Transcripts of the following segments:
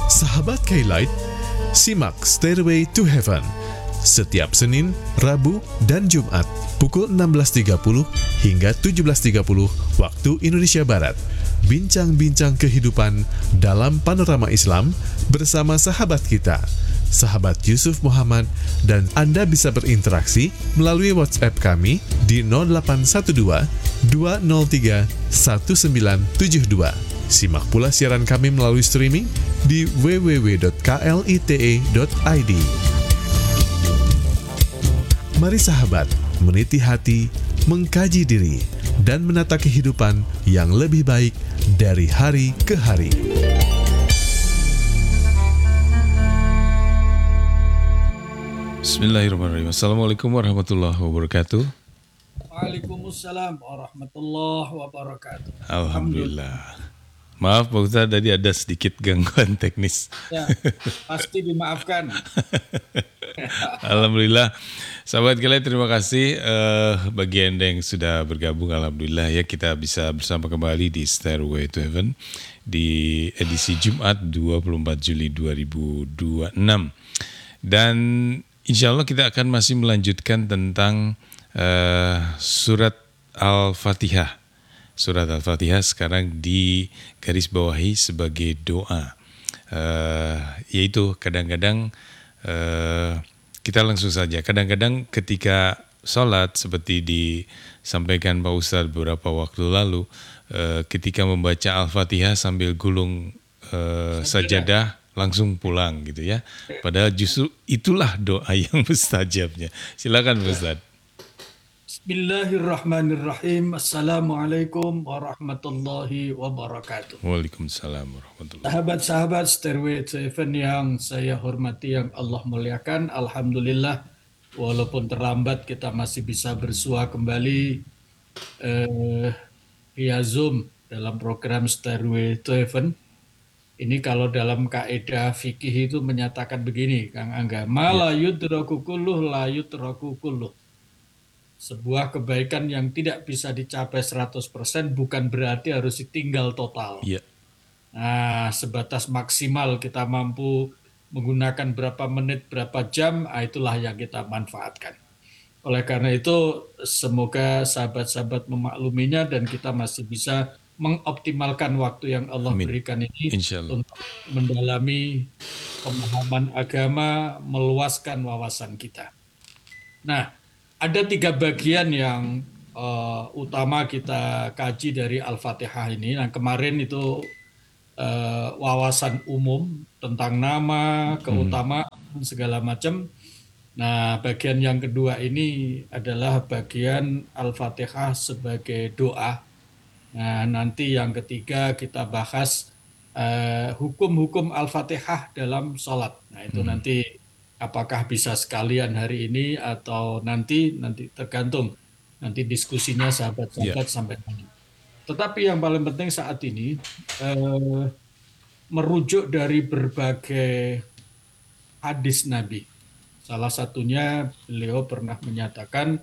Sahabat K-Light, simak Stairway to Heaven setiap Senin, Rabu, dan Jumat pukul 16.30 hingga 17.30 waktu Indonesia Barat. Bincang-bincang kehidupan dalam panorama Islam bersama sahabat kita, sahabat Yusuf Muhammad, dan Anda bisa berinteraksi melalui WhatsApp kami di 0812 203 1972. Simak pula siaran kami melalui streaming di www.klite.id. Mari sahabat, meniti hati, mengkaji diri, dan menata kehidupan yang lebih baik dari hari ke hari. Bismillahirrahmanirrahim. Assalamualaikum warahmatullahi wabarakatuh. Waalaikumsalam warahmatullahi wabarakatuh. Alhamdulillah. Maaf Pak Ustadz, tadi ada sedikit gangguan teknis. Ya, pasti dimaafkan. Alhamdulillah. Sahabat kalian, terima kasih bagi Anda yang sudah bergabung. Alhamdulillah ya, kita bisa bersama kembali di Stairway to Heaven di edisi Jumat 24 Juli 2026. Dan insya Allah kita akan masih melanjutkan tentang surat Al-Fatihah. Surat Al-Fatihah sekarang digarisbawahi sebagai doa. Yaitu kadang-kadang kita langsung saja. Kadang-kadang ketika sholat seperti disampaikan Pak Ustadz beberapa waktu lalu, ketika membaca Al-Fatihah sambil gulung sajadah langsung pulang gitu ya. Padahal justru itulah doa yang mustajabnya. Silakan Pak Ustadz. Bismillahirrahmanirrahim. Assalamualaikum warahmatullahi wabarakatuh. Waalaikumsalam warahmatullahi wabarakatuh. Sahabat-sahabat Stairway to Heaven yang saya hormati, yang Allah muliakan, alhamdulillah walaupun terlambat kita masih bisa bersua kembali via Zoom dalam program Stairway to Heaven. Ini kalau dalam kaidah fikih itu menyatakan begini, Kang Angga, ma la yudraku kulluh la yutraku kulluh. Sebuah kebaikan yang tidak bisa dicapai 100% bukan berarti harus ditinggal total. Iya. Nah, sebatas maksimal kita mampu menggunakan berapa menit, berapa jam, itulah yang kita manfaatkan. Oleh karena itu, semoga sahabat-sahabat memakluminya dan kita masih bisa mengoptimalkan waktu yang Allah berikan ini untuk mendalami pemahaman agama, meluaskan wawasan kita. Nah, ada 3 bagian yang utama kita kaji dari Al-Fatihah ini. Nah, kemarin itu wawasan umum tentang nama, keutamaan, segala macam. Nah, bagian yang kedua ini adalah bagian Al-Fatihah sebagai doa. Nah, nanti yang ketiga kita bahas hukum-hukum Al-Fatihah dalam sholat. Nah, itu nanti apakah bisa sekalian hari ini atau nanti tergantung. Nanti diskusinya sahabat-sahabat sampai mana. Tetapi yang paling penting saat ini merujuk dari berbagai hadis Nabi. Salah satunya beliau pernah menyatakan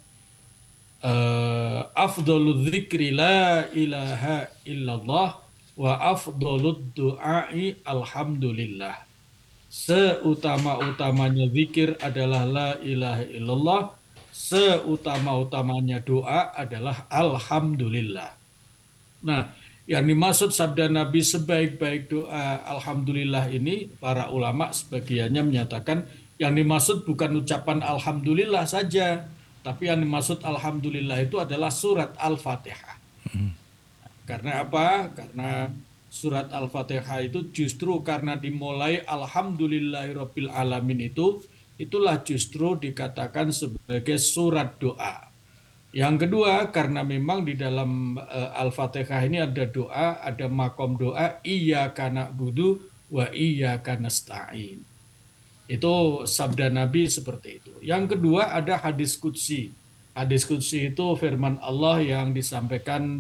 afdhalul dzikri la ilaha illallah wa afdhalud du'ai alhamdulillah. Seutama-utamanya zikir adalah la ilaha illallah, seutama-utamanya doa adalah alhamdulillah. Nah, yang dimaksud sabda Nabi sebaik-baik doa alhamdulillah ini, para ulama sebagiannya menyatakan yang dimaksud bukan ucapan alhamdulillah saja, tapi yang dimaksud alhamdulillah itu adalah surat Al-Fatihah. Karena apa? Karena surat Al-Fatihah itu justru karena dimulai alhamdulillahirabbil alamin itulah justru dikatakan sebagai surat doa. Yang kedua, karena memang di dalam Al-Fatihah ini ada doa, ada makom doa, iyyaka na'budu wa iyyaka nasta'in. Itu sabda Nabi seperti itu. Yang kedua ada hadis qudsi. Hadis qudsi itu firman Allah yang disampaikan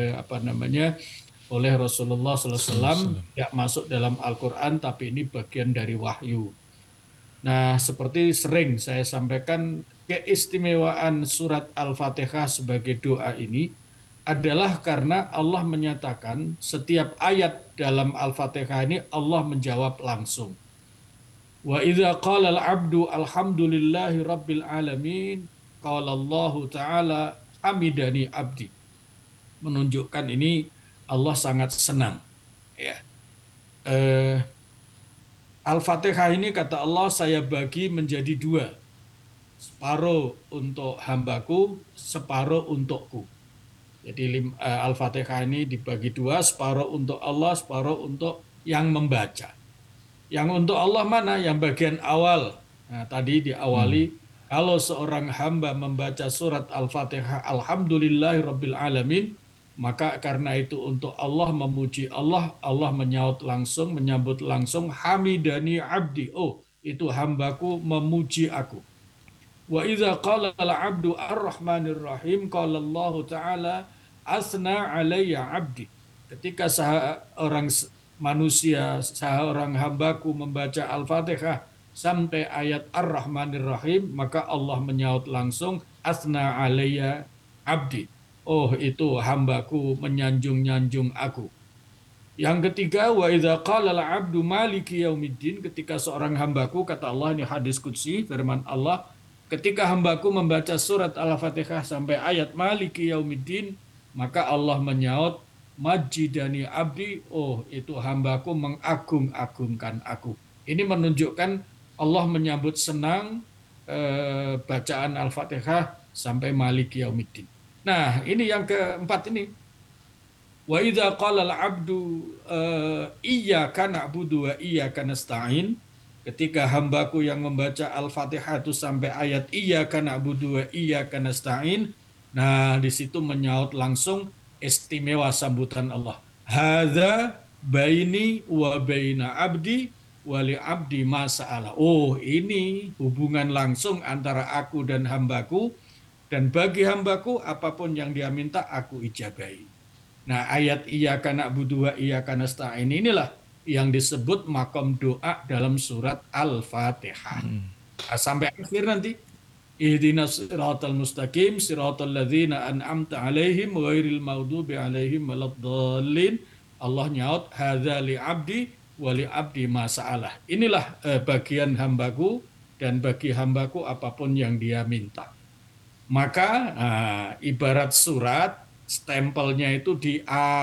oleh Rasulullah SAW, tidak masuk dalam Al-Quran, tapi ini bagian dari wahyu. Nah, seperti sering saya sampaikan, keistimewaan surat Al-Fatihah sebagai doa ini adalah karena Allah menyatakan setiap ayat dalam Al-Fatihah ini Allah menjawab langsung. Wa idza qala al-'abdu alhamdulillahi rabbil alamin qala Allah taala hamidani abdi. Menunjukkan ini Allah sangat senang. Ya. Al-Fatihah ini kata Allah saya bagi menjadi dua. Separuh untuk hambaku, separuh untukku. Jadi Al-Fatihah ini dibagi dua, separuh untuk Allah, separuh untuk yang membaca. Yang untuk Allah mana? Yang bagian awal. Nah, tadi diawali, kalau seorang hamba membaca surat Al-Fatihah, Alhamdulillahirabbil alamin, maka karena itu untuk Allah memuji Allah, Allah menyambut langsung, hamidani abdi. Oh, itu hambaku memuji aku. Wa idza qala al-'abdu ar-rahmanir rahim qala Allah taala asna alayya abdi. Ketika seorang manusia, seorang hambaku membaca Al-Fatihah sampai ayat ar-rahmanir rahim, maka Allah menyaut langsung asna alayya abdi. Oh, itu hambaku menyanjung-nyanjung aku. Yang ketiga, wa idza qala al-'abdu maliki yaumiddin, ketika seorang hambaku, kata Allah, ini hadis qudsi firman Allah, ketika hambaku membaca surat Al-Fatihah sampai ayat maliki yaumiddin, maka Allah menyaut majidani abdi, oh itu hambaku mengagung-agungkan aku. Ini menunjukkan Allah menyambut senang bacaan Al-Fatihah sampai maliki yaumiddin. Nah, ini yang keempat ini. Wa idza qala al-'abdu iyyaka na'budu wa iyyaka nasta'in, ketika hambaku yang membaca Al-Fatihah itu sampai ayat iyyaka na'budu wa iyyaka nasta'in, nah di situ menyaut langsung istimewa sambutan Allah. Hadza baini wa baina abdi wa li abdi ma sa'ala. Oh, ini hubungan langsung antara aku dan hambaku, dan bagi hambaku apapun yang dia minta aku ijabahi. Nah, ayat iyyaka na'budu wa iyyaka nasta'in inilah yang disebut makom doa dalam surat Al-Fatihah. Sampai akhir nanti, ihdinas siratal mustaqim siratal ladzina an'amta 'alaihim ghairil maghdubi 'alaihim waladdallin. Allah nyaut hadza li 'abdi wa li 'abdi ma sa'alah. Inilah bagian hambaku, dan bagi hambaku apapun yang dia minta. Maka ibarat surat, stempelnya itu di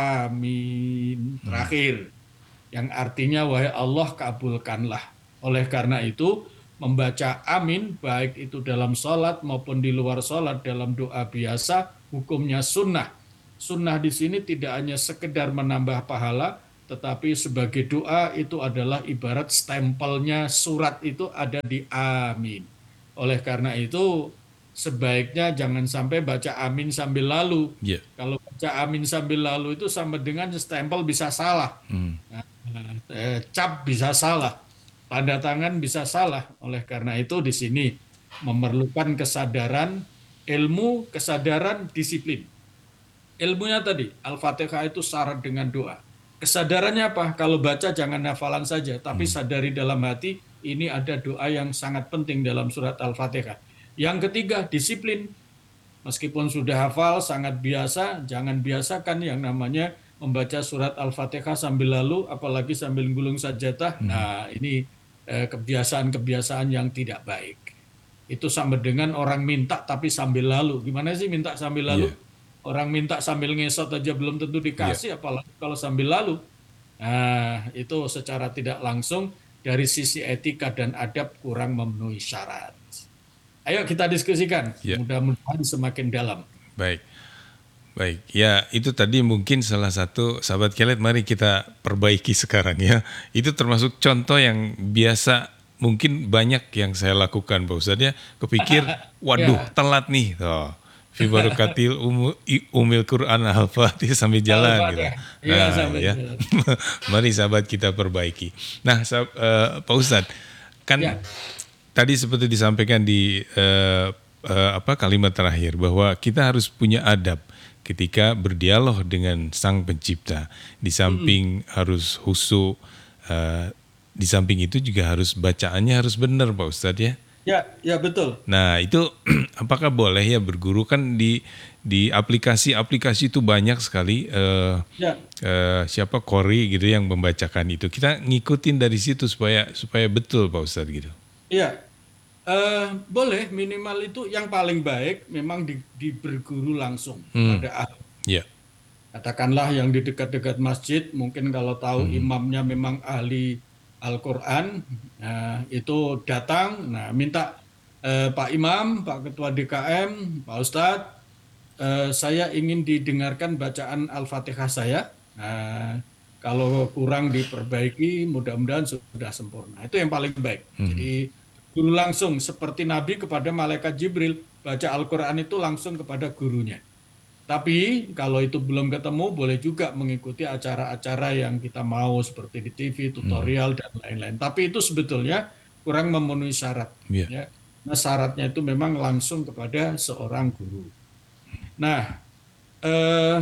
amin terakhir, yang artinya wahai Allah kabulkanlah. Oleh karena itu membaca amin baik itu dalam sholat maupun di luar sholat dalam doa biasa hukumnya sunnah. Sunnah di sini tidak hanya sekedar menambah pahala, tetapi sebagai doa itu adalah ibarat stempelnya surat itu ada di amin. Oleh karena itu sebaiknya jangan sampai baca amin sambil lalu. Kalau baca amin sambil lalu itu sama dengan stempel bisa salah. Cap bisa salah, tanda tangan bisa salah. Oleh karena itu di sini memerlukan kesadaran, ilmu, kesadaran, disiplin. Ilmunya tadi, Al-Fatihah itu syarat dengan doa. Kesadarannya apa? Kalau baca jangan hafalan saja, tapi sadari dalam hati ini ada doa yang sangat penting dalam surat Al-Fatihah. Yang ketiga, disiplin. Meskipun sudah hafal, sangat biasa, jangan biasakan yang namanya membaca surat Al-Fatihah sambil lalu, apalagi sambil gulung sajadah. Nah, ini kebiasaan-kebiasaan yang tidak baik. Itu sama dengan orang minta tapi sambil lalu. Gimana sih minta sambil lalu? Orang minta sambil ngesot aja belum tentu dikasih, apalagi kalau sambil lalu. Nah, itu secara tidak langsung dari sisi etika dan adab kurang memenuhi syarat. Ayo kita diskusikan, mudah-mudahan semakin dalam. Baik, ya itu tadi mungkin salah satu, sahabat Kelet, mari kita perbaiki sekarang ya. Itu termasuk contoh yang biasa mungkin banyak yang saya lakukan Pak Ustadz ya. Kepikir, waduh telat nih. Fi barokatil umil Quran al-Fatihah sambil jalan gitu. Ya. Mari sahabat kita perbaiki. Nah Pak Ustadz, kan tadi seperti disampaikan di kalimat terakhir bahwa kita harus punya adab ketika berdialog dengan Sang Pencipta. Di samping harus khusyuk, di samping itu juga harus bacaannya harus benar Pak Ustadz ya. Ya betul. Nah, itu apakah boleh ya berguru kan di aplikasi-aplikasi itu banyak sekali Ya, siapa Kori gitu yang membacakan itu. Kita ngikutin dari situ supaya betul Pak Ustadz gitu. ya. Boleh minimal itu yang paling baik memang di berguru langsung Hmm, kepada ahli. ya. Katakanlah yang di dekat-dekat masjid, mungkin kalau tahu imamnya memang ahli Al-Quran, nah, itu datang, nah minta Pak Imam, Pak Ketua DKM, Pak Ustadz, saya ingin didengarkan bacaan Al-Fatihah saya. Nah, kalau kurang diperbaiki, mudah-mudahan sudah sempurna. Itu yang paling baik. Jadi guru langsung seperti Nabi kepada malaikat Jibril, baca Al-Quran itu langsung kepada gurunya. Tapi kalau itu belum ketemu, boleh juga mengikuti acara-acara yang kita mau seperti di TV, tutorial dan lain-lain. Tapi itu sebetulnya kurang memenuhi syarat. Ya. Ya. Nah, syaratnya itu memang langsung kepada seorang guru. Nah, eh,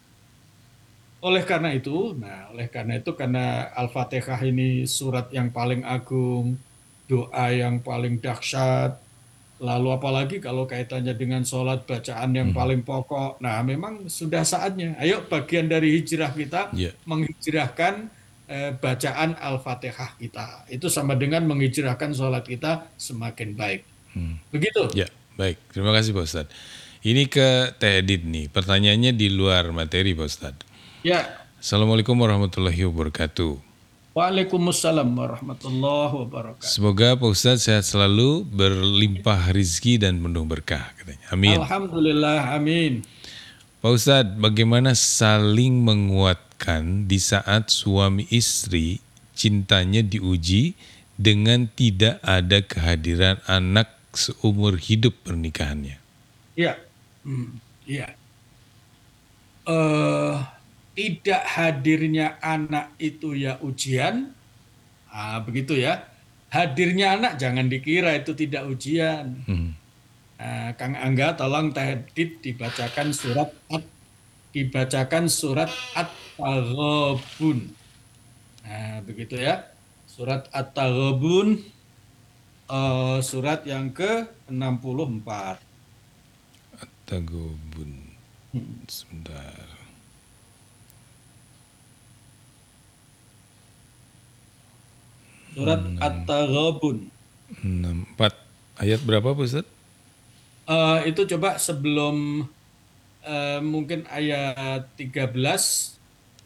karena Al-Fatihah ini surat yang paling agung, doa yang paling dahsyat, lalu apalagi kalau kaitannya dengan sholat bacaan yang paling pokok. Nah, memang sudah saatnya. Ayo bagian dari hijrah kita Ya. menghijrahkan bacaan Al-Fatihah kita. Itu sama dengan menghijrahkan sholat kita semakin baik. Begitu. Ya, baik. Terima kasih Pak Ustadz. Ini ke Teh Edit nih. Pertanyaannya di luar materi Pak Ustadz. Ya. Assalamualaikum warahmatullahi wabarakatuh. Waalaikumsalam warahmatullahi wabarakatuh. Semoga Pak Ustadz sehat selalu, berlimpah rizki dan penuh berkah katanya. Amin. Alhamdulillah, amin. Pak Ustadz, bagaimana saling menguatkan di saat suami istri cintanya diuji dengan tidak ada kehadiran anak seumur hidup pernikahannya? Ya, ya. eh Tidak hadirnya anak itu ya ujian, begitu ya. Hadirnya anak jangan dikira itu tidak ujian. Kang Angga, tolong Tedit dibacakan surat At-Taghabun. Nah, begitu ya. Surat At-Taghabun, surat yang ke-64. Tagobun. Sebentar. Surat At-Taghabun. 64. Ayat berapa Pak Ustadz? Itu coba sebelum mungkin ayat 13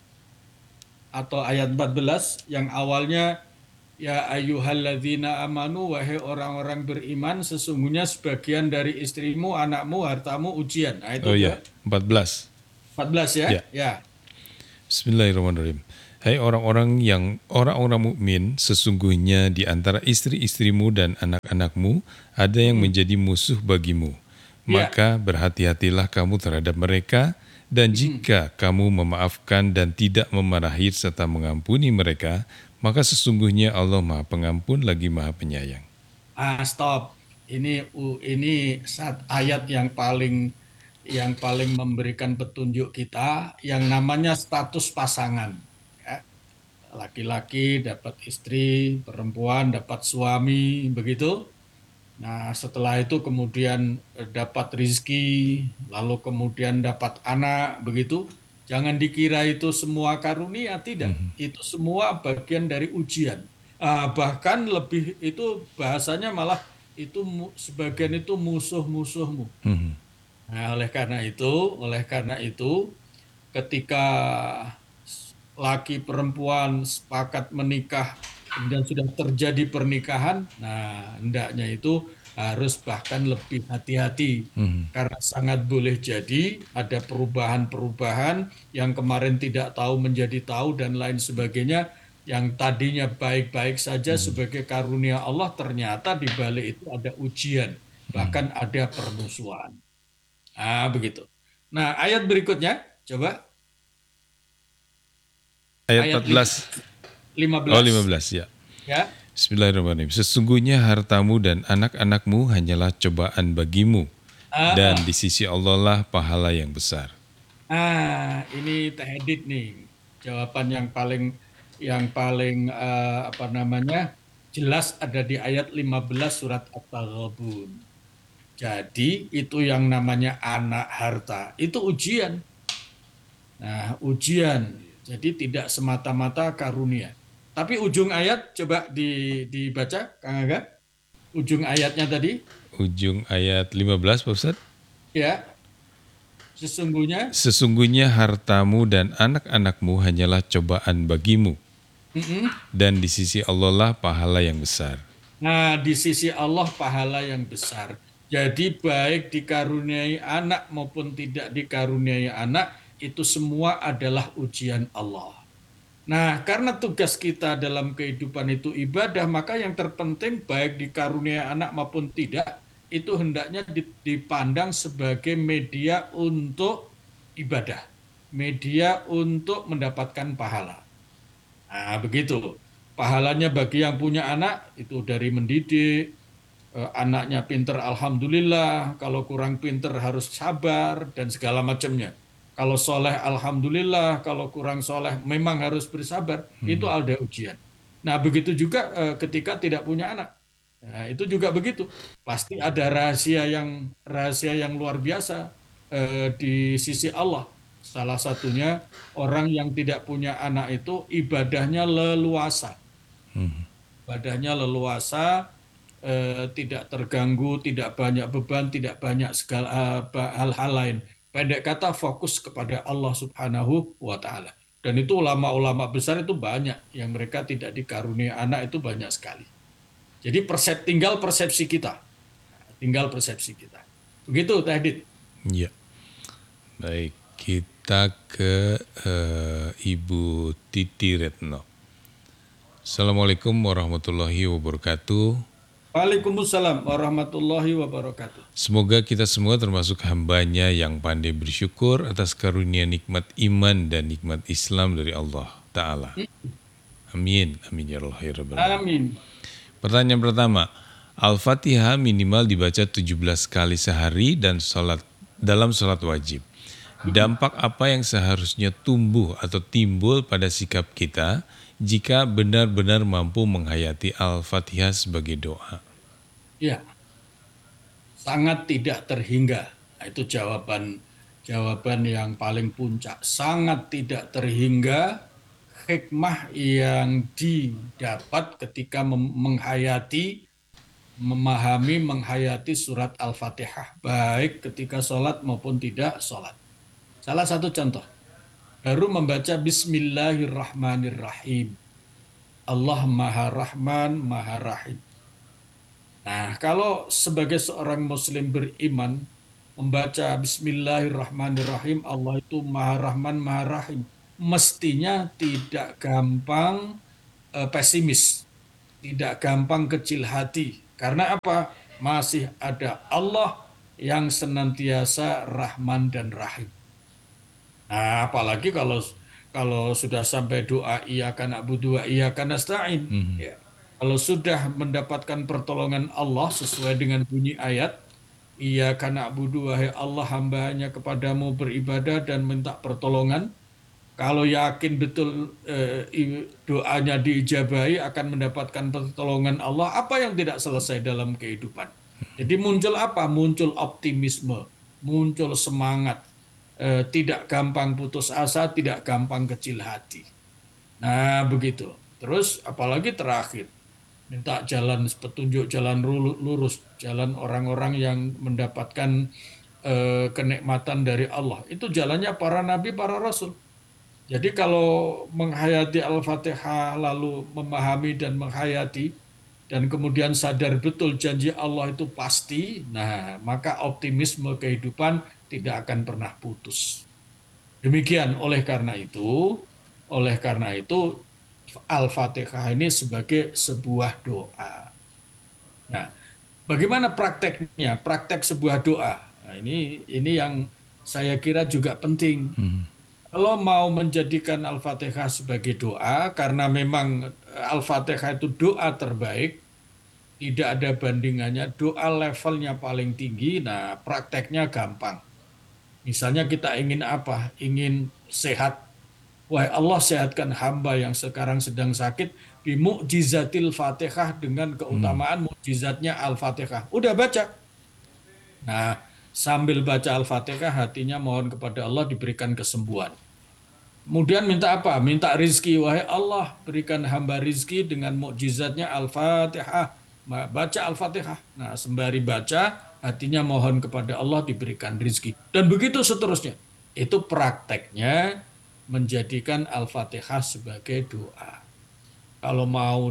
atau ayat 14 yang awalnya ya ayyuhalladzina amanu, wahai orang-orang beriman, sesungguhnya sebagian dari istrimu, anakmu, hartamu ujian. Nah, itu Oh ya ya, 14. 14 ya. Ya. Ya. Bismillahirrahmanirrahim. Hai orang-orang mukmin, sesungguhnya di antara istri-istrimu dan anak-anakmu ada yang menjadi musuh bagimu. Ya. Maka berhati-hatilah kamu terhadap mereka, dan jika kamu memaafkan dan tidak memarahi serta mengampuni mereka, maka sesungguhnya Allah Maha Pengampun lagi Maha Penyayang. Stop. Ini ayat yang paling memberikan petunjuk kita yang namanya status pasangan. Ya. Laki-laki dapat istri, perempuan dapat suami, begitu. Nah, setelah itu kemudian dapat rizki, lalu kemudian dapat anak, begitu. Jangan dikira itu semua karunia, tidak. Itu semua bagian dari ujian. Bahkan lebih itu bahasanya malah itu sebagian itu musuh-musuhmu. Nah, oleh karena itu, ketika laki perempuan sepakat menikah dan sudah terjadi pernikahan, nah hendaknya itu harus bahkan lebih hati-hati karena sangat boleh jadi ada perubahan-perubahan yang kemarin tidak tahu menjadi tahu dan lain sebagainya, yang tadinya baik-baik saja sebagai karunia Allah, ternyata di balik itu ada ujian, bahkan ada permusuhan. Begitu. Nah, ayat berikutnya coba. Ayat 14. 15. Oh 15 ya. Ya. Bismillahirrahmanirrahim. Sesungguhnya hartamu dan anak-anakmu hanyalah cobaan bagimu, dan di sisi Allah lah pahala yang besar. Ini Teh Edit nih, jawaban yang paling Jelas ada di ayat 15 surat At-Taghabun. Jadi itu yang namanya anak harta, itu ujian. Nah, ujian. Jadi tidak semata-mata karunia. Tapi ujung ayat coba dibaca, Kang Aga. Ujung ayatnya tadi, Ujung ayat 15 Pak Ustadz. ya, sesungguhnya. Sesungguhnya hartamu dan anak-anakmu hanyalah cobaan bagimu, Mm-mm. dan di sisi Allah lah pahala yang besar. Nah, di sisi Allah pahala yang besar. Jadi baik dikaruniai anak maupun tidak dikaruniai anak, itu semua adalah ujian Allah. Nah, karena tugas kita dalam kehidupan itu ibadah, maka yang terpenting baik dikaruniai anak maupun tidak, itu hendaknya dipandang sebagai media untuk ibadah. Media untuk mendapatkan pahala. Nah, begitu. Pahalanya bagi yang punya anak itu dari mendidik, anaknya pinter alhamdulillah, kalau kurang pinter harus sabar dan segala macamnya. Kalau soleh alhamdulillah, kalau kurang soleh memang harus bersabar, itu ada ujian. Nah begitu juga ketika tidak punya anak. Nah, itu juga begitu. Pasti ada rahasia yang luar biasa di sisi Allah. Salah satunya orang yang tidak punya anak itu ibadahnya leluasa. Ibadahnya leluasa, tidak terganggu, tidak banyak beban, tidak banyak segala hal-hal lain. Pendek kata fokus kepada Allah Subhanahu wa taala. Dan itu ulama-ulama besar itu banyak yang mereka tidak dikaruniai anak itu banyak sekali. Jadi tinggal persepsi kita. Tinggal persepsi kita. Begitu Teh Dit. Ya, baik. Kita ke Ibu Titi Retno. Assalamualaikum warahmatullahi wabarakatuh. Waalaikumsalam warahmatullahi wabarakatuh. Semoga kita semua termasuk hambanya yang pandai bersyukur atas karunia nikmat iman dan nikmat Islam dari Allah Ta'ala. Amin. Amin ya Allah ya Rabbal alamin. Amin. Pertanyaan pertama, Al-Fatihah minimal dibaca 17 kali sehari dan dalam sholat wajib. Dampak apa yang seharusnya tumbuh atau timbul pada sikap kita jika benar-benar mampu menghayati Al-Fatihah sebagai doa? Ya, sangat tidak terhingga. Nah, itu jawaban yang paling puncak. Sangat tidak terhingga hikmah yang didapat ketika menghayati surat Al-Fatihah, baik ketika sholat maupun tidak sholat. Salah satu contoh, baru membaca Bismillahirrahmanirrahim. Allah Maha Rahman, Maha Rahim. Nah, kalau sebagai seorang Muslim beriman, membaca Bismillahirrahmanirrahim, Allah itu Maha Rahman, Maha Rahim, mestinya tidak gampang pesimis, tidak gampang kecil hati. Karena apa? Masih ada Allah yang senantiasa Rahman dan Rahim. Nah, apalagi kalau sudah sampai doa iyyaka na'budu wa iyyaka nasta'in. Ya. Kalau sudah mendapatkan pertolongan Allah sesuai dengan bunyi ayat, iyyaka na'budu wahai Allah hamba hanya kepadamu beribadah dan minta pertolongan. Kalau yakin betul doanya diijabahi akan mendapatkan pertolongan Allah, apa yang tidak selesai dalam kehidupan? Jadi muncul apa? Muncul optimisme, muncul semangat. Tidak gampang putus asa, tidak gampang kecil hati. Nah, begitu. Terus apalagi terakhir, minta petunjuk jalan lurus, jalan orang-orang yang mendapatkan kenikmatan dari Allah. Itu jalannya para nabi, para rasul. Jadi kalau menghayati Al-Fatihah lalu memahami dan menghayati dan kemudian sadar betul janji Allah itu pasti, nah maka optimisme kehidupan tidak akan pernah putus. Demikian oleh karena itu Al-Fatihah ini sebagai sebuah doa. Nah, bagaimana prakteknya? Praktek sebuah doa. Nah, ini yang saya kira juga penting. Kalau mau menjadikan Al-Fatihah sebagai doa, karena memang Al-Fatihah itu doa terbaik, tidak ada bandingannya, doa levelnya paling tinggi, nah prakteknya gampang. Misalnya kita ingin apa? Ingin sehat. Wahai Allah sehatkan hamba yang sekarang sedang sakit, Bimu'jizatil Fatihah, dengan keutamaan mukjizatnya Al-Fatihah. Udah baca. Nah, sambil baca Al-Fatihah hatinya mohon kepada Allah diberikan kesembuhan. Kemudian minta apa? Minta rizki. Wahai Allah, berikan hamba rizki dengan mukjizatnya Al-Fatihah. Baca Al-Fatihah. Nah, sembari baca, hatinya mohon kepada Allah diberikan rizki. Dan begitu seterusnya. Itu prakteknya menjadikan Al-Fatihah sebagai doa. Kalau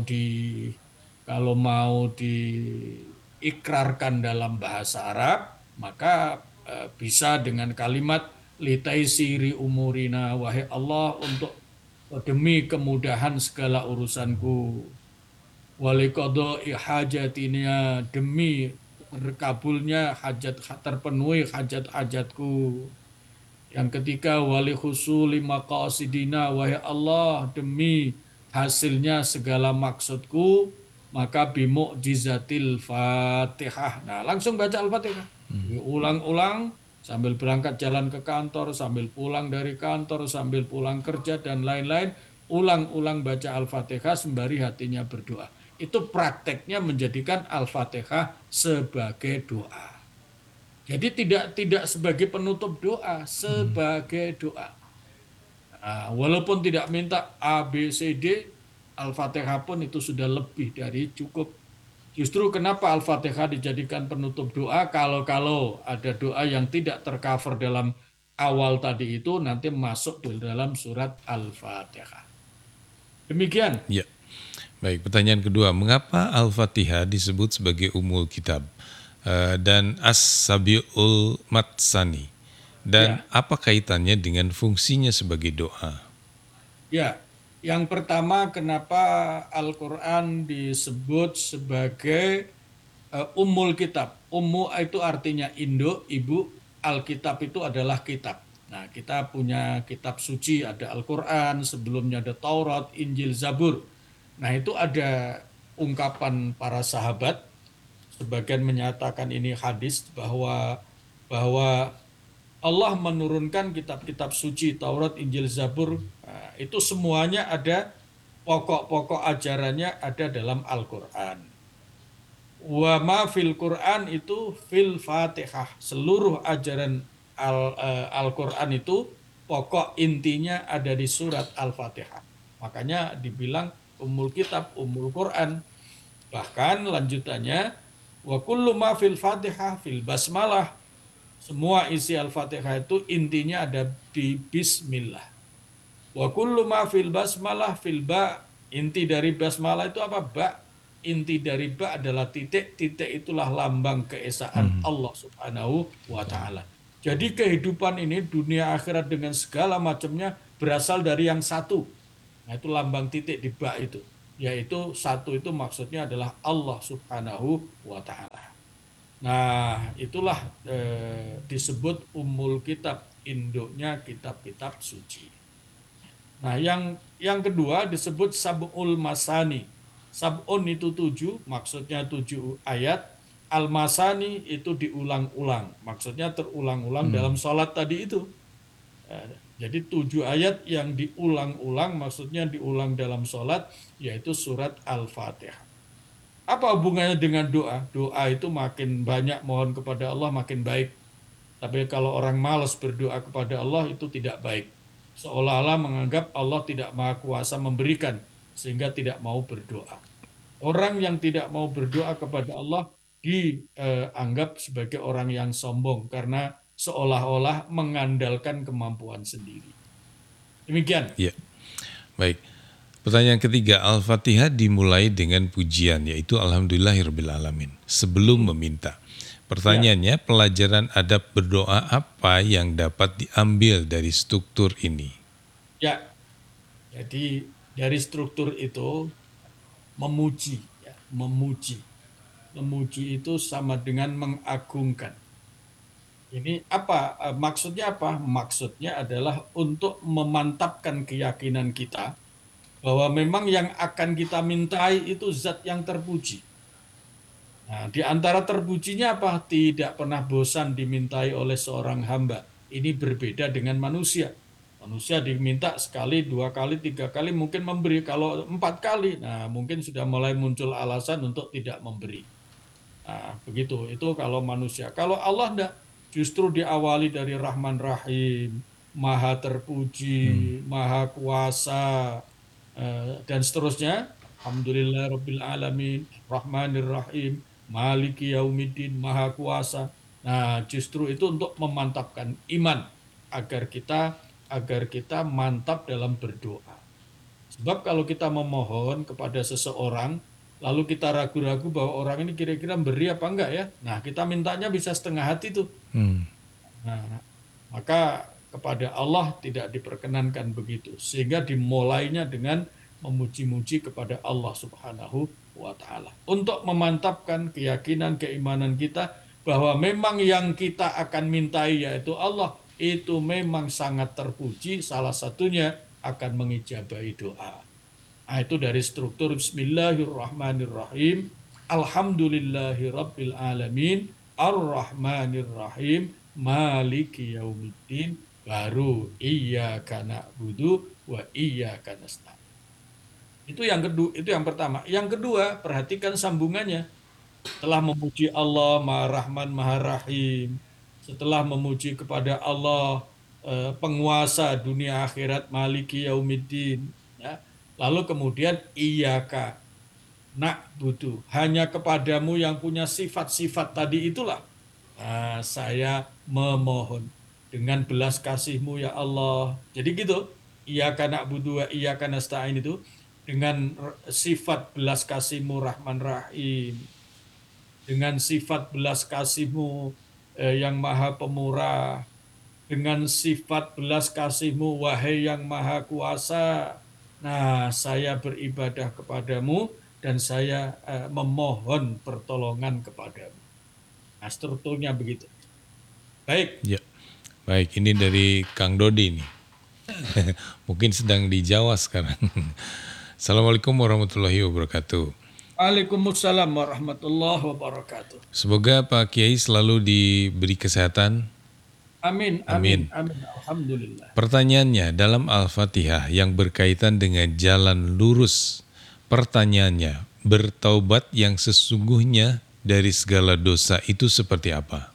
mau diikrarkan dalam bahasa Arab, maka bisa dengan kalimat litaisiri umurina, wahai Allah, untuk demi kemudahan segala urusanku, waliqadai hajatina, demi terkabulnya hajat, terpenuhi hajat-hajatku. Yang ketiga, wali husuli maqasidina, wahai Allah, demi hasilnya segala maksudku, maka bimu'jizatil Fatihah. Nah, langsung baca Al-Fatihah. Ulang-ulang sambil berangkat jalan ke kantor, sambil pulang dari kantor, sambil pulang kerja dan lain-lain, ulang-ulang baca Al-Fatihah sembari hatinya berdoa. Itu prakteknya menjadikan Al-Fatihah sebagai doa. Jadi tidak sebagai penutup doa, sebagai doa. Nah, walaupun tidak minta A, B, C, D, Al-Fatihah pun itu sudah lebih dari cukup. Justru kenapa Al-Fatihah dijadikan penutup doa, kalau ada doa yang tidak tercover dalam awal tadi itu, nanti masuk di dalam surat Al-Fatihah. Demikian. Ya. Baik, pertanyaan kedua, mengapa Al-Fatihah disebut sebagai Ummul Kitab dan As-Sabiul Matsani? Dan apa kaitannya dengan fungsinya sebagai doa? Ya, yang pertama, kenapa Al-Quran disebut sebagai Ummul Kitab? Ummu itu artinya induk, ibu. Alkitab itu adalah kitab. Nah, kita punya kitab suci, ada Al-Quran, sebelumnya ada Taurat, Injil, Zabur. Nah, itu ada ungkapan para sahabat, sebagian menyatakan ini hadis, bahwa Allah menurunkan kitab-kitab suci, Taurat, Injil, Zabur, itu semuanya ada, pokok-pokok ajarannya ada dalam Al-Quran. Wa ma fil Quran itu fil Fatihah. Seluruh ajaran Al-Quran itu pokok intinya ada di surat Al-Fatihah. Makanya dibilang Ummul Kitab, Ummul Quran. Bahkan lanjutannya, wa kullu ma fil Fatihah fil basmalah. Semua isi Al-Fatihah itu intinya ada di bismillah. Wa kullu ma fil basmalah fil ba. Inti dari basmalah itu apa? Ba. Inti dari ba adalah titik. Titik itulah lambang keesaan Allah Subhanahu wa ta'ala. Jadi kehidupan ini, dunia akhirat dengan segala macamnya, berasal dari yang satu. Nah, itu lambang titik di ba itu. Yaitu satu itu maksudnya adalah Allah Subhanahu wa ta'ala. Nah, itulah disebut Ummul Kitab, induknya kitab-kitab suci. Nah, yang kedua disebut Sab'ul Masani. Sab'un itu 7, maksudnya 7 ayat. Al-Masani itu diulang-ulang, maksudnya terulang-ulang dalam sholat tadi itu. Jadi 7 ayat yang diulang-ulang, maksudnya diulang dalam sholat, yaitu surat Al-Fatihah. Apa hubungannya dengan doa? Doa itu makin banyak mohon kepada Allah makin baik. Tapi kalau orang malas berdoa kepada Allah itu tidak baik. Seolah-olah menganggap Allah tidak maha kuasa memberikan, sehingga tidak mau berdoa. Orang yang tidak mau berdoa kepada Allah dianggap sebagai orang yang sombong, karena seolah-olah mengandalkan kemampuan sendiri. Demikian. Ya, baik. Pertanyaan ketiga, Al-Fatihah dimulai dengan pujian, yaitu Alhamdulillahirrabbilalamin, sebelum meminta. Pertanyaannya, pelajaran adab berdoa apa yang dapat diambil dari struktur ini? Ya, jadi dari struktur itu, memuji. Ya, memuji. Memuji itu sama dengan mengagungkan. Ini apa? Maksudnya apa? Maksudnya adalah untuk memantapkan keyakinan kita bahwa memang yang akan kita mintai itu zat yang terpuji. Nah, di antara terpujinya apa? Tidak pernah bosan dimintai oleh seorang hamba. Ini berbeda dengan manusia. Manusia diminta sekali, 2 kali, 3 kali mungkin memberi. Kalau 4 kali, nah mungkin sudah mulai muncul alasan untuk tidak memberi. Nah, begitu. Itu kalau manusia. Kalau Allah enggak, justru diawali dari Rahman Rahim, Maha Terpuji, Maha Kuasa, dan seterusnya. Alhamdulillah Rabbil Alamin, Rahmanir Rahim, Maliki Yaumiddin, Maha Kuasa. Nah, justru itu untuk memantapkan iman agar kita mantap dalam berdoa. Sebab kalau kita memohon kepada seseorang, lalu kita ragu-ragu bahwa orang ini kira-kira beri apa enggak ya. Nah, kita mintanya bisa setengah hati tuh. Nah, maka kepada Allah tidak diperkenankan begitu. Sehingga dimulainya dengan memuji-muji kepada Allah Subhanahu wa Ta'ala. Untuk memantapkan keyakinan, keimanan kita bahwa memang yang kita akan mintai yaitu Allah, itu memang sangat terpuji, salah satunya akan mengijabahi doa. Nah, itu dari struktur Bismillahirrahmanirrahim, Alhamdulillahi Rabbil Alamin, Ar-Rahmanir-Rahim, Maliki Yaumiddin, baru Iyyaka na'budu wa iyyaka nasta'in. Itu yang kedua, itu yang pertama. Yang kedua, perhatikan sambungannya. Setelah memuji Allah Maha Rahman Maha Rahim, setelah memuji kepada Allah penguasa dunia akhirat Maliki Yaumiddin, ya. Lalu kemudian Iyyaka na'budu, hanya kepadamu yang punya sifat-sifat tadi itulah saya memohon dengan belas kasih-Mu ya Allah. Jadi gitu, Iyyaka na'budu wa iyyaka nasta'in itu dengan sifat belas kasih-Mu Rahman Rahim, dengan sifat belas kasih-Mu yang Maha Pemurah, dengan sifat belas kasih-Mu wahai yang Maha Kuasa. Nah, saya beribadah kepadamu dan saya memohon pertolongan kepadamu. Nah, strukturnya begitu. Baik. Ya, baik. Ini dari Kang Dodi nih. Mungkin sedang di Jawa sekarang. Assalamualaikum warahmatullahi wabarakatuh. Waalaikumsalam warahmatullahi wabarakatuh. Semoga Pak Kiai selalu diberi kesehatan. Amin, Amin. amin, amin. Alhamdulillah. Pertanyaannya dalam Al-Fatihah yang berkaitan dengan jalan lurus. Pertanyaannya, bertaubat yang sesungguhnya dari segala dosa itu seperti apa?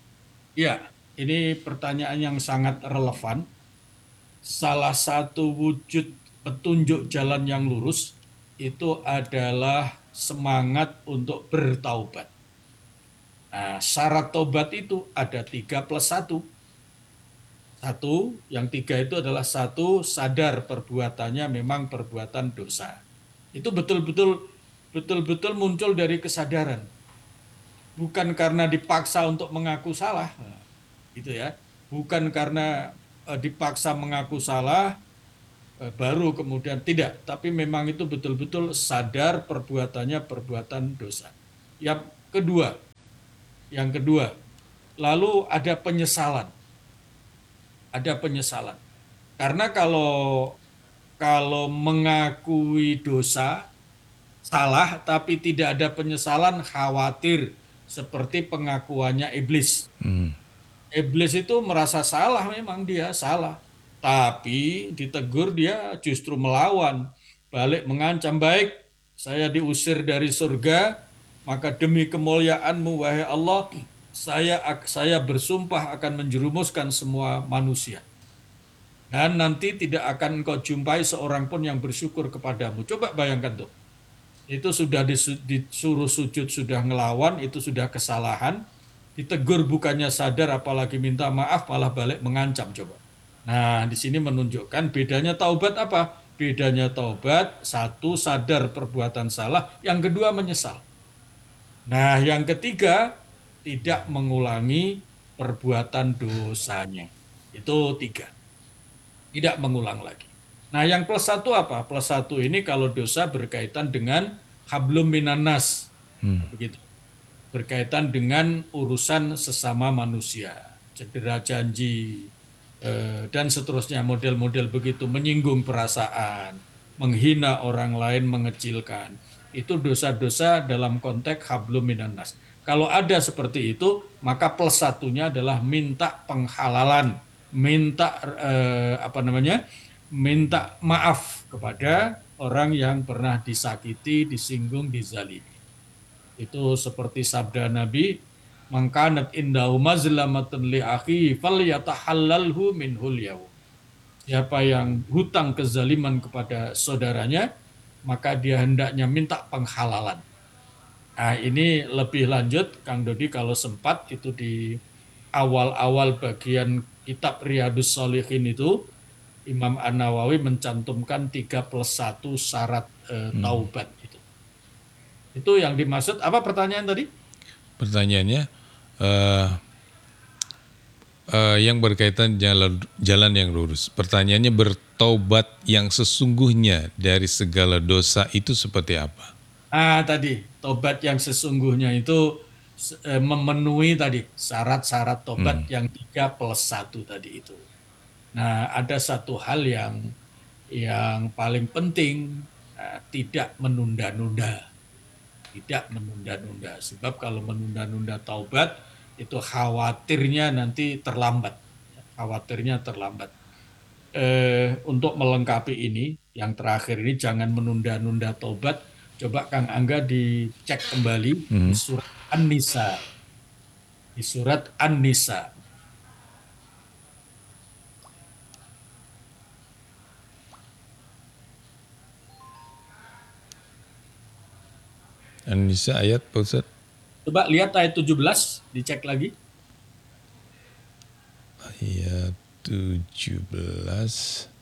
Ya, ini pertanyaan yang sangat relevan. Salah satu wujud petunjuk jalan yang lurus itu adalah semangat untuk bertaubat. Nah, syarat taubat itu ada 3+1. Yang 3 itu adalah 1, sadar perbuatannya memang perbuatan dosa. Itu betul-betul muncul dari kesadaran. Bukan karena dipaksa untuk mengaku salah. Gitu ya. Bukan karena dipaksa mengaku salah, baru kemudian tidak, tapi memang itu betul-betul sadar perbuatannya perbuatan dosa. Yang kedua, lalu ada penyesalan. Karena kalau mengakui dosa, salah, tapi tidak ada penyesalan, khawatir seperti pengakuannya iblis. Iblis itu merasa salah, memang dia salah. Tapi ditegur dia justru melawan, balik mengancam, baik saya diusir dari surga, maka demi kemuliaan-Mu wahai Allah, saya bersumpah akan menjerumuskan semua manusia. Dan nanti tidak akan engkau jumpai seorang pun yang bersyukur kepadamu. Coba bayangkan tuh. Itu sudah disuruh sujud, sudah ngelawan, itu sudah kesalahan. Ditegur bukannya sadar, apalagi minta maaf, malah balik mengancam, coba. Nah, di sini menunjukkan bedanya taubat apa? Bedanya taubat, 1, sadar perbuatan salah, yang kedua menyesal. Nah, yang ketiga, tidak mengulangi perbuatan dosanya. Itu 3. Tidak mengulang lagi. Nah, yang +1 apa? +1 ini kalau dosa berkaitan dengan hablum minan nas. Begitu. Berkaitan dengan urusan sesama manusia. Cedera janji, dan seterusnya, model-model begitu, menyinggung perasaan, menghina orang lain, mengecilkan. Itu dosa-dosa dalam konteks hablum minan nas. Kalau ada seperti itu, maka +1-nya adalah minta penghalalan minta minta maaf kepada orang yang pernah disakiti, disinggung, dizalimi. Itu seperti sabda Nabi, "Man kanat indahu mazlamatun li akhihi falyatahallalhu minhul yaum." Siapa yang hutang kezaliman kepada saudaranya, maka dia hendaknya minta penghalalan. Nah, ini lebih lanjut, Kang Dodi, kalau sempat itu di awal-awal bagian kitab Riyadhus Shalihin itu, Imam An-Nawawi mencantumkan 3+1 syarat taubat itu. Itu yang dimaksud, apa pertanyaan tadi? Pertanyaannya, yang berkaitan jalan yang lurus. Pertanyaannya, bertaubat yang sesungguhnya dari segala dosa itu seperti apa? Tadi, taubat yang sesungguhnya itu memenuhi tadi syarat-syarat taubat yang 3+1 tadi itu. Nah, ada satu hal yang paling penting, tidak menunda-nunda. Tidak menunda-nunda. Sebab kalau menunda-nunda taubat, itu khawatirnya nanti terlambat. Khawatirnya terlambat. Untuk melengkapi ini, yang terakhir ini jangan menunda-nunda taubat. Coba Kang Angga dicek kembali di surat An-Nisa. Di surat An-Nisa. An-Nisa ayat, Pak Ustaz? Coba lihat ayat 17, dicek lagi. Ayat 17.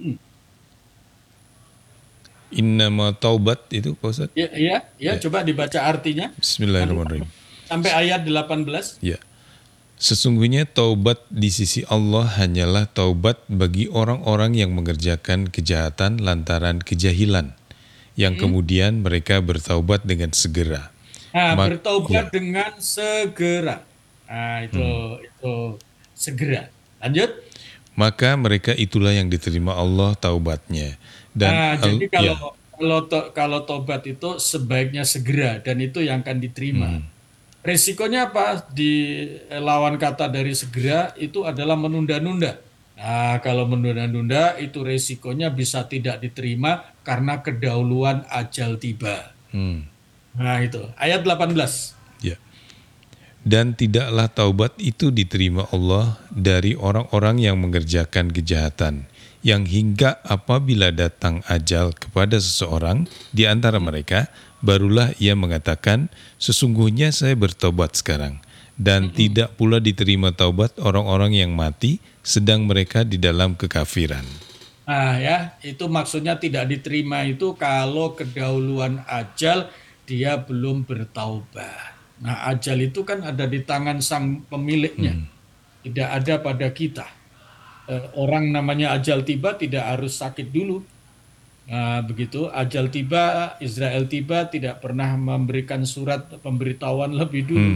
Innama taubat itu, Pak Ustaz? Ya, coba dibaca artinya. Bismillahirrahmanirrahim. Sampai ayat 18. Ya. Sesungguhnya taubat di sisi Allah hanyalah taubat bagi orang-orang yang mengerjakan kejahatan lantaran kejahilan, yang kemudian mereka bertaubat dengan segera. Bertaubat dengan segera. Itu segera. Lanjut. Maka mereka itulah yang diterima Allah taubatnya. Dan jadi kalau taubat itu sebaiknya segera, dan itu yang akan diterima. Resikonya apa? Di lawan kata dari segera itu adalah menunda-nunda. Nah, kalau menunda-nunda itu resikonya bisa tidak diterima karena kedahuluan ajal tiba. Nah, itu ayat 18. Ya. Dan tidaklah taubat itu diterima Allah dari orang-orang yang mengerjakan kejahatan, yang hingga apabila datang ajal kepada seseorang di antara mereka, barulah ia mengatakan, sesungguhnya saya bertobat sekarang. Dan tidak pula diterima taubat orang-orang yang mati sedang mereka di dalam kekafiran. Nah ya, itu maksudnya tidak diterima itu kalau kedahuluan ajal dia belum bertaubat. Nah, ajal itu kan ada di tangan sang pemiliknya, tidak ada pada kita. Orang namanya ajal tiba tidak harus sakit dulu. Nah, begitu ajal tiba, Israel tiba, tidak pernah memberikan surat pemberitahuan lebih dulu.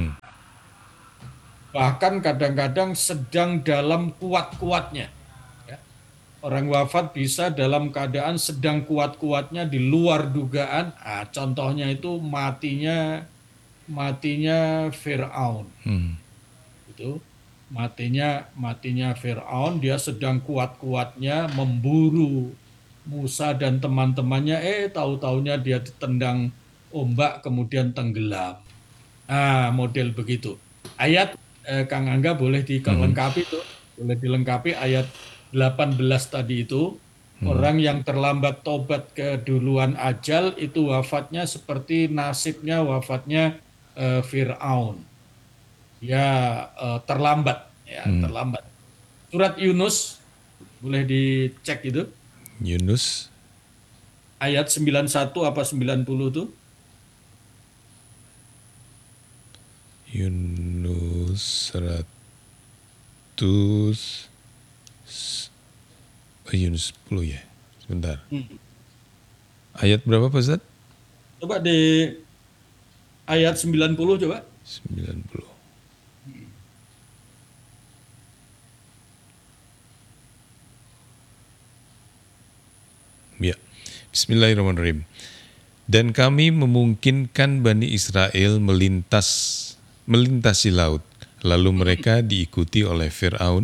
Bahkan kadang-kadang sedang dalam kuat-kuatnya. Orang wafat bisa dalam keadaan sedang kuat-kuatnya di luar dugaan. Contohnya itu matinya Fir'aun. Itu matinya Fir'aun, dia sedang kuat-kuatnya memburu Musa dan teman-temannya, tahu-taunya dia ditendang ombak kemudian tenggelam. Model begitu. Ayat Kang Angga boleh dilengkapi tuh, boleh dilengkapi ayat 18 tadi itu. Orang yang terlambat tobat keduluan ajal itu wafatnya seperti nasibnya wafatnya Fir'aun. Terlambat. Surat Yunus boleh dicek itu. Yunus ayat 91 apa 90 tuh? Yunus 100 Yunus 10 ya. Sebentar. Ayat berapa Pak Ustaz? Coba di ayat 90 coba. 90. Ya. Bismillahirrahmanirrahim. Dan kami memungkinkan Bani Israel melintasi laut, lalu mereka diikuti oleh Fir'aun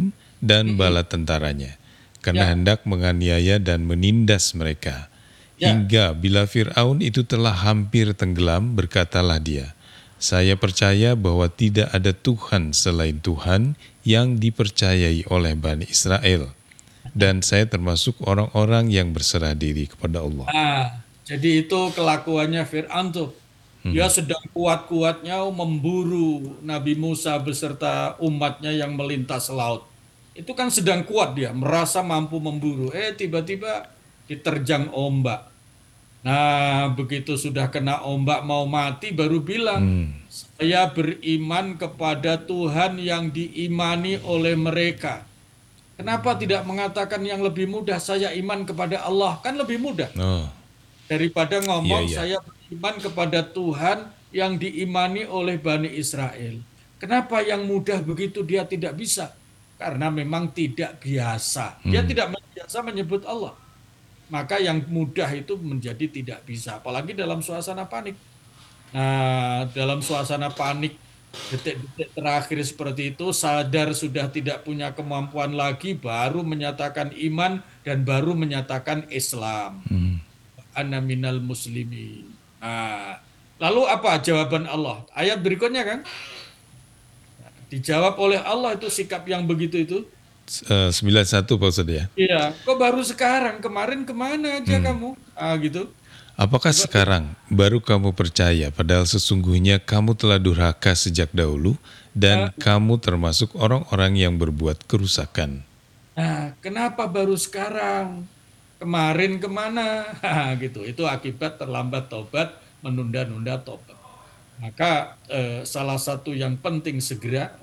dan bala tentaranya, karena hendak menganiaya dan menindas mereka. Hingga bila Fir'aun itu telah hampir tenggelam, berkatalah dia, saya percaya bahwa tidak ada Tuhan selain Tuhan yang dipercayai oleh Bani Israel. Dan saya termasuk orang-orang yang berserah diri kepada Allah. Jadi itu kelakuannya Fir'aun tuh. Dia sedang kuat-kuatnya memburu Nabi Musa beserta umatnya yang melintas laut. Itu kan sedang kuat dia, merasa mampu memburu. Tiba-tiba diterjang ombak. Nah, begitu sudah kena ombak mau mati baru bilang, saya beriman kepada Tuhan yang diimani oleh mereka. Kenapa tidak mengatakan yang lebih mudah, saya iman kepada Allah? Kan lebih mudah. Daripada ngomong saya beriman kepada Tuhan yang diimani oleh Bani Israel. Kenapa yang mudah begitu dia tidak bisa? Karena memang tidak biasa. Dia tidak biasa menyebut Allah. Maka yang mudah itu menjadi tidak bisa. Apalagi dalam suasana panik. Nah, dalam suasana panik, detik-detik terakhir seperti itu, sadar sudah tidak punya kemampuan lagi, baru menyatakan iman dan baru menyatakan Islam. Ana minal muslimin. Nah, lalu apa jawaban Allah? Ayat berikutnya kan? Dijawab oleh Allah itu sikap yang begitu itu. 91 Pak Ustadz ya? Iya, kok baru sekarang? Kemarin kemana aja kamu? Gitu. Apakah sekarang baru kamu percaya padahal sesungguhnya kamu telah durhaka sejak dahulu dan kamu termasuk orang-orang yang berbuat kerusakan? Nah, kenapa baru sekarang? Kemarin kemana? Gitu. Itu akibat terlambat taubat, menunda-nunda taubat. Maka salah satu yang penting segera,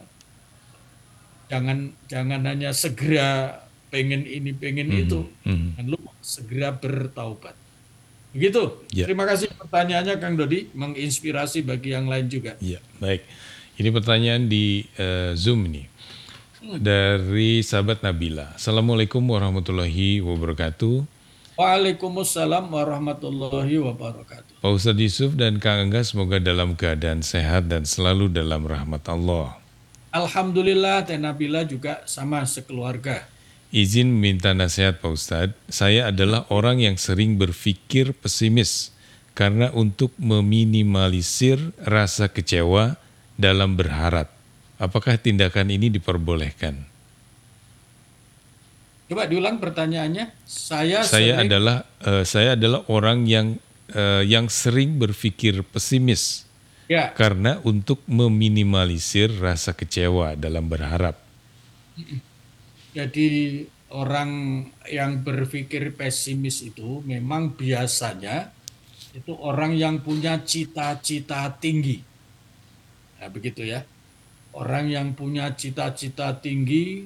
jangan hanya segera pengen ini pengen itu, dan lu segera bertaubat. Begitu. Terima kasih pertanyaannya Kang Dodi, menginspirasi bagi yang lain juga. Ya, baik. Ini pertanyaan di Zoom nih. Dari sahabat Nabila. Assalamualaikum warahmatullahi wabarakatuh. Waalaikumsalam warahmatullahi wabarakatuh. Pak Ustadz Yusuf dan Kang Angga semoga dalam keadaan sehat dan selalu dalam rahmat Allah. Alhamdulillah, Teh Nabila juga sama sekeluarga. Izin meminta nasihat Pak Ustadz, saya adalah orang yang sering berpikir pesimis karena untuk meminimalisir rasa kecewa dalam berharap. Apakah tindakan ini diperbolehkan? Coba diulang pertanyaannya. Saya adalah orang yang sering berpikir pesimis karena untuk meminimalisir rasa kecewa dalam berharap. Jadi orang yang berpikir pesimis itu memang biasanya itu orang yang punya cita-cita tinggi. Nah, begitu ya. Orang yang punya cita-cita tinggi,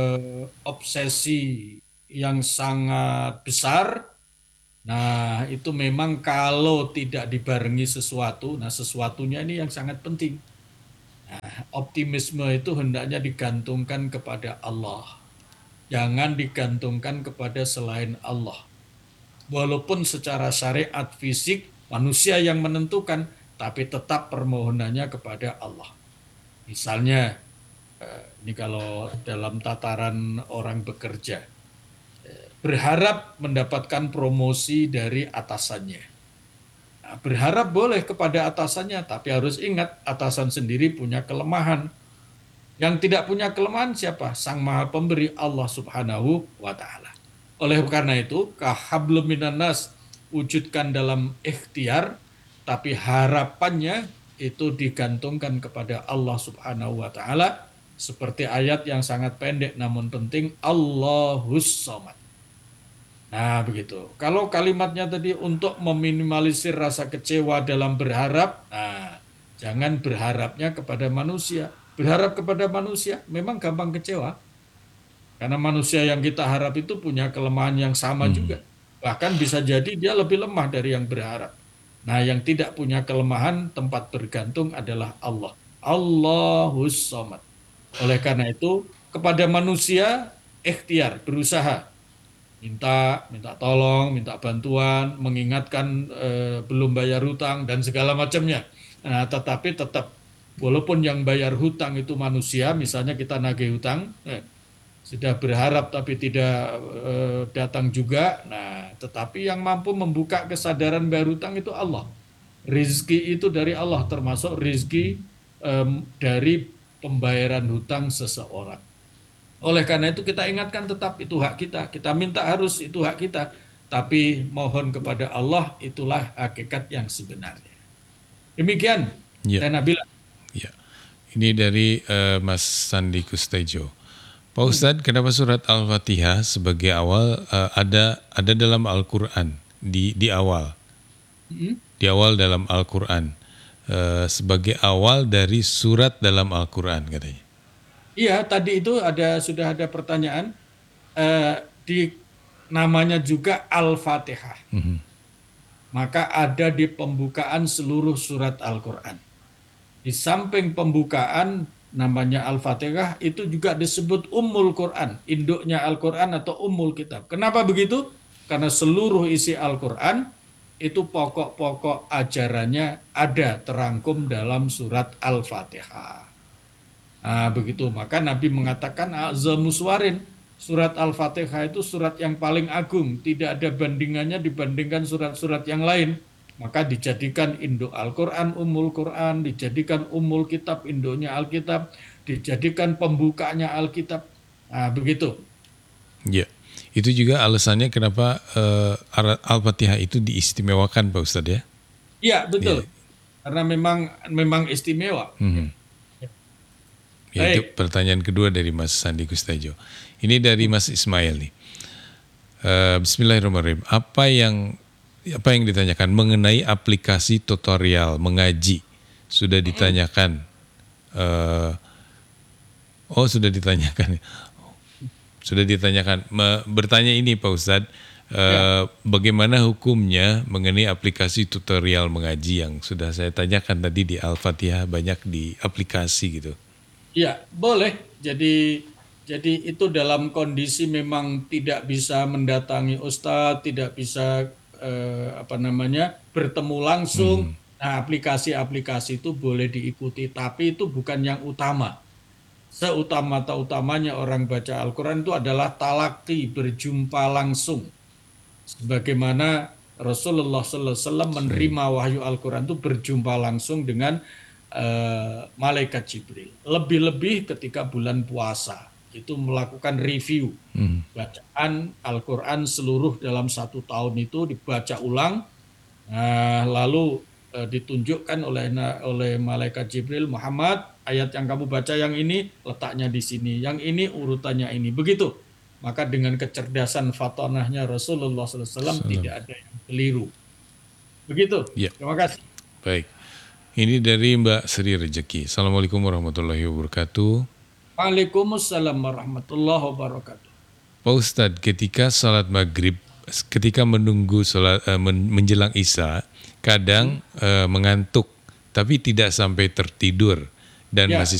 obsesi yang sangat besar. Nah, itu memang kalau tidak dibarengi sesuatu, nah sesuatunya ini yang sangat penting. Nah, optimisme itu hendaknya digantungkan kepada Allah. Jangan digantungkan kepada selain Allah. Walaupun secara syariat fisik manusia yang menentukan, tapi tetap permohonannya kepada Allah. Misalnya, ini kalau dalam tataran orang bekerja, berharap mendapatkan promosi dari atasannya. Nah, berharap boleh kepada atasannya, tapi harus ingat atasan sendiri punya kelemahan. Yang tidak punya kelemahan siapa? Sang Maha Pemberi, Allah Subhanahu wa Ta'ala. Oleh karena itu, kahablum minan nas, wujudkan dalam ikhtiar, tapi harapannya itu digantungkan kepada Allah Subhanahu wa Ta'ala, seperti ayat yang sangat pendek namun penting, Allahus Somad. Nah, begitu. Kalau kalimatnya tadi untuk meminimalisir rasa kecewa dalam berharap, nah, jangan berharapnya kepada manusia. Berharap kepada manusia memang gampang kecewa. Karena manusia yang kita harap itu punya kelemahan yang sama juga. Bahkan bisa jadi dia lebih lemah dari yang berharap. Nah, yang tidak punya kelemahan tempat bergantung adalah Allah. Allahus Somad. Oleh karena itu, kepada manusia ikhtiar, berusaha. Minta tolong, minta bantuan, mengingatkan belum bayar hutang dan segala macamnya. Nah, tetapi tetap walaupun yang bayar hutang itu manusia, misalnya kita nagih hutang, sudah berharap tapi tidak datang juga. Nah, tetapi yang mampu membuka kesadaran bayar hutang itu Allah. Rizki itu dari Allah, termasuk rizki dari pembayaran hutang seseorang. Oleh karena itu kita ingatkan tetap itu hak kita. Kita minta harus itu hak kita. Tapi mohon kepada Allah, itulah hakikat yang sebenarnya. Demikian, Ya. saya Nabila. Ya. Ini dari Mas Sandi Kustejo. Pak Ustadz, kenapa surat Al-Fatihah sebagai awal ada dalam Al-Quran di awal? Di awal dalam Al-Quran. Sebagai awal dari surat dalam Al-Quran katanya. Iya, tadi itu sudah ada pertanyaan. Di namanya juga Al-Fatihah. Maka ada di pembukaan seluruh surat Al-Quran. Di samping pembukaan namanya Al-Fatihah itu juga disebut Ummul Quran, induknya Al-Quran atau Ummul Kitab. Kenapa begitu? Karena seluruh isi Al-Quran itu pokok-pokok ajarannya ada terangkum dalam surat Al-Fatihah. Nah, begitu. Maka Nabi mengatakan Azamuswarin, surat Al-Fatihah itu surat yang paling agung, tidak ada bandingannya dibandingkan surat-surat yang lain. Maka dijadikan induk Al-Quran, Ummul Quran, dijadikan Ummul Kitab, induknya Alkitab, dijadikan pembukanya Alkitab. Nah, begitu. Ya, itu juga alasannya kenapa Al-Fatihah itu diistimewakan Pak Ustadz ya? Iya, betul. Karena memang istimewa. Ya, itu pertanyaan kedua dari Mas Sandi Kustejo. Ini dari Mas Ismail nih. Bismillahirrahmanirrahim. Apa yang ditanyakan mengenai aplikasi tutorial mengaji sudah ditanyakan. Sudah ditanyakan. Sudah ditanyakan. Bertanya ini Pak Ustadz, bagaimana hukumnya mengenai aplikasi tutorial mengaji yang sudah saya tanyakan tadi di Al-Fatihah, banyak di aplikasi gitu. Ya, boleh. Jadi itu dalam kondisi memang tidak bisa mendatangi ustadz, tidak bisa bertemu langsung. Nah, aplikasi-aplikasi itu boleh diikuti, tapi itu bukan yang utama. Seutama-utamanya orang baca Al-Quran itu adalah talaqi, berjumpa langsung. Sebagaimana Rasulullah SAW menerima wahyu Al-Quran itu berjumpa langsung dengan malaikat Jibril. Lebih-lebih ketika bulan puasa itu melakukan review bacaan Al-Quran seluruh dalam 1 tahun itu dibaca ulang, lalu ditunjukkan oleh malaikat Jibril, Muhammad, ayat yang kamu baca yang ini letaknya di sini, yang ini urutannya ini, begitu. Maka dengan kecerdasan fatonahnya Rasulullah SAW tidak ada yang keliru. Begitu. Ya. Terima kasih. Baik. Ini dari Mbak Sri Rezeki. Assalamualaikum warahmatullahi wabarakatuh. Waalaikumsalam warahmatullahi wabarakatuh. Pak Ustadz, ketika salat maghrib, ketika menunggu menjelang Isya, kadang mengantuk, tapi tidak sampai tertidur dan masih